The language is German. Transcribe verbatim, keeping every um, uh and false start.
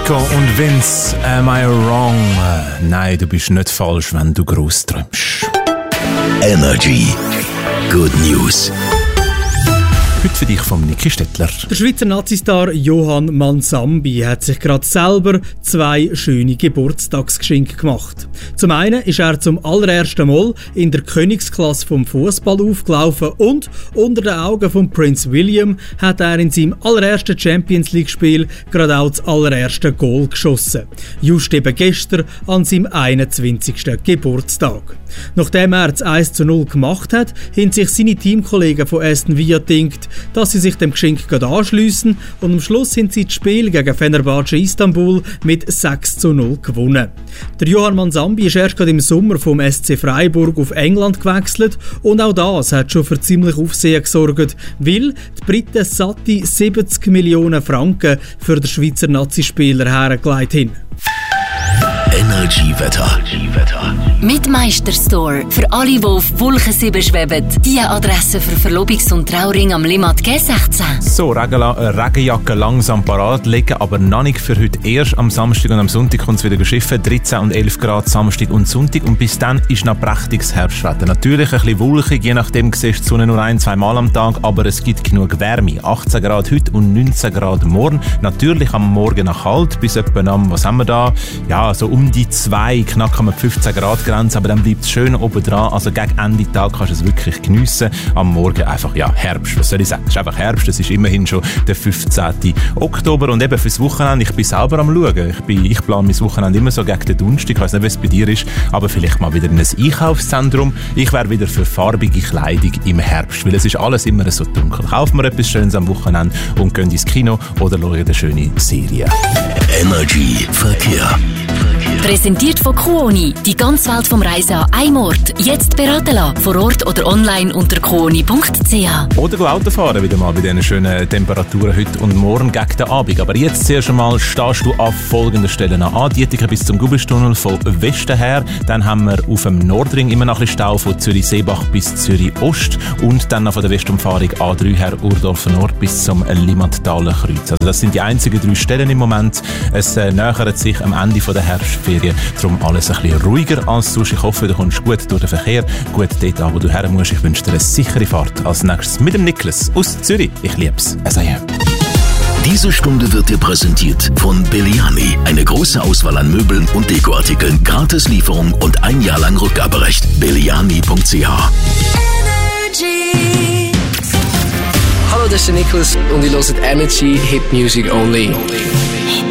Nico und Vince, am I wrong? Äh, nein, du bist nicht falsch, wenn du gross träumst. Energy. Good News. Heute für dich vom Niki Stettler. Der Schweizer Nazistar Johann Mansambi hat sich gerade selber zwei schöne Geburtstagsgeschenke gemacht. Zum einen ist er zum allerersten Mal in der Königsklasse vom Fußball aufgelaufen und unter den Augen von Prinz William hat er in seinem allerersten Champions League Spiel gerade auch das allererste Goal geschossen. Just eben gestern an seinem einundzwanzigsten Geburtstag. Nachdem er das eins zu null gemacht hat, haben sich seine Teamkollegen von Aston Villa gedacht, dass sie sich dem Geschenk anschliessen und am Schluss haben sie das Spiel gegen Fenerbahce Istanbul mit sechs zu null gewonnen. Der Johann Mansambi ist erst gerade im Sommer vom S C Freiburg auf England gewechselt und auch das hat schon für ziemlich Aufsehen gesorgt, weil die Briten satte siebzig Millionen Franken für den Schweizer Nazispieler hergelegt haben. Energy Wetter. Mit Meisterstore. Für alle, die auf Wolken sieben schweben. Die Adresse für Verlobungs- und Trauring am Limmat G sechzehn. So, Regenla- äh, Regenjacke langsam parat legen, aber noch nicht für heute. Erst am Samstag und am Sonntag kommt es wieder geschiffen. dreizehn und elf Grad Samstag und Sonntag. Und bis dann ist noch prächtiges Herbstwetter. Natürlich ein bisschen wolkig, je nachdem siehst du die Sonne nur ein-, zwei Mal am Tag, aber es gibt genug Wärme. achtzehn Grad heute und neunzehn Grad morgen. Natürlich am Morgen noch kalt, bis etwa am, was haben wir da? Ja, so um die zwei, knapp an der fünfzehn Grad Grenze, aber dann bleibt es schön oben dran. Also gegen Ende Tag kannst du es wirklich geniessen. Am Morgen einfach, ja, Herbst. Was soll ich sagen? Es ist einfach Herbst. Es ist immerhin schon der fünfzehnten Oktober und eben fürs Wochenende. Ich bin selber am Schauen. Ich, bin, ich plane mein Wochenende immer so gegen den Donnerstag. Ich weiss nicht, wie es bei dir ist, aber vielleicht mal wieder in ein Einkaufszentrum. Ich wäre wieder für farbige Kleidung im Herbst, weil es ist alles immer so dunkel. Kaufen wir etwas Schönes am Wochenende und gehen ins Kino oder schauen eine schöne Serie. Energy Verkehr. Präsentiert von Kuoni. Die ganze Welt vom Reisen an einem Ort. Jetzt beraten lassen. Vor Ort oder online unter kuoni punkt c h. Oder go Auto fahren wieder mal bei diesen schönen Temperaturen heute und morgen gegen den Abend. Aber jetzt zuerst einmal stehst du an folgenden Stellen an. Dietike bis zum Gubistunnel von Westen her. Dann haben wir auf dem Nordring immer noch ein bisschen Stau von Zürich-Seebach bis Zürich-Ost. Und dann noch von der Westumfahrung A drei her Urdorfer Nord bis zum Limmattaler Kreuz. Also das sind die einzigen drei Stellen im Moment. Es äh, nähert sich am Ende von der Herbstferien. Darum alles ein bisschen ruhiger als sonst. Ich hoffe, du kommst gut durch den Verkehr, gut dort an, wo du her musst. Ich wünsche dir eine sichere Fahrt. Als nächstes mit dem Niklas aus Zürich. Ich lieb's. Asaya. Diese Stunde wird dir präsentiert von Belliani. Eine große Auswahl an Möbeln und Dekoartikeln, Gratislieferung und ein Jahr lang Rückgaberecht. belliani punkt c h. Hallo, das ist der Niklas und ich höre Energy Hit Music Only.